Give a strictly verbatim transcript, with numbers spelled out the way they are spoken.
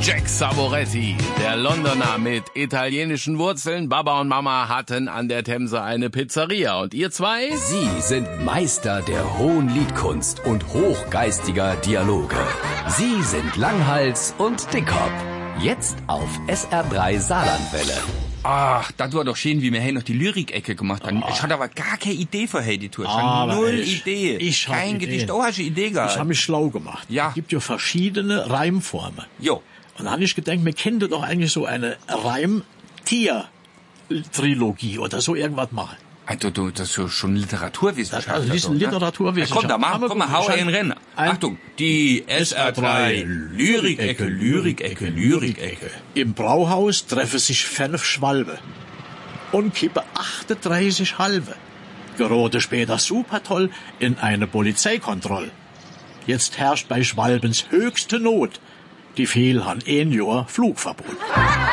Jack Savoretti, der Londoner mit italienischen Wurzeln. Baba und Mama hatten an der Themse eine Pizzeria. Und ihr zwei? Sie sind Meister der hohen Liedkunst und hochgeistiger Dialoge. Sie sind Langhals und Dickhop. Jetzt auf S R drei Saarlandwelle. Ach, das war doch schön, wie wir hier noch die Lyrik-Ecke gemacht haben. Oh. Ich hatte aber gar keine Idee für hey, die Tour. Ich Aber hatte null ich- Idee. ich hab Kein Ideen. Gedicht. Oh, hast du Idee gehabt? Ich habe mich schlau gemacht. Ja. Es gibt ja verschiedene Reimformen. Jo. Und da habe ich gedacht, wir könnten doch eigentlich so eine Reim-Tier-Trilogie oder so irgendwas machen. Also, du, das ist ja schon Literaturwissenschaft. Das- also, das ist doch, ne? Literaturwissenschaft. Ja, komm, da mach, Aber komm mal, gut, hau ich einen hab- Rennen. ein- Achtung, die S R drei Lyrik-Ecke, Lyrik-Ecke, Lyrik-Ecke. Im Brauhaus treffen sich fünf Schwalbe und kippen achtunddreißig Halbe. Gerade später super toll in eine Polizeikontrolle. Jetzt herrscht bei Schwalbens höchste Not. Die fehlen an ein Jahr Flugverbot.